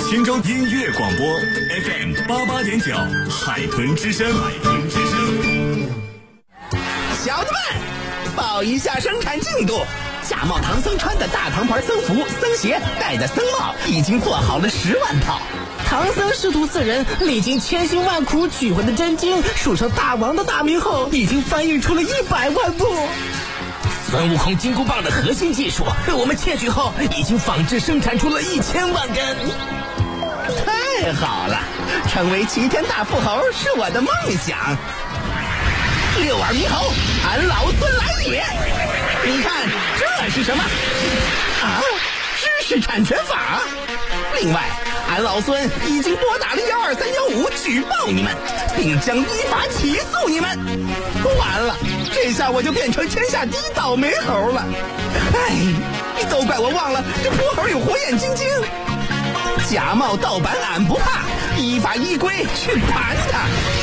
青州音乐广播 FM88.9，海豚之声。 小子们，报一下生产进度。假冒唐僧穿的大唐牌僧服、僧鞋，戴的僧帽，已经做好了10万套。唐僧师徒4人历经千辛万苦取回的真经，数成大王的大名后，已经翻译出了100万部。孙悟空金箍棒的核心技术被我们窃取后，已经仿制生产出了1000万根。太好了，成为齐天大富豪是我的梦想。6耳猕猴，俺老孙来也！你看这是什么？啊，知识产权法。另外，俺老孙已经拨打了12315举报你们，并将依法起诉你们。完了，这下我就变成天下第一倒霉猴了。哎，都怪我忘了这泼猴有火眼金睛。假冒盗版俺不怕，依法依规去盘他。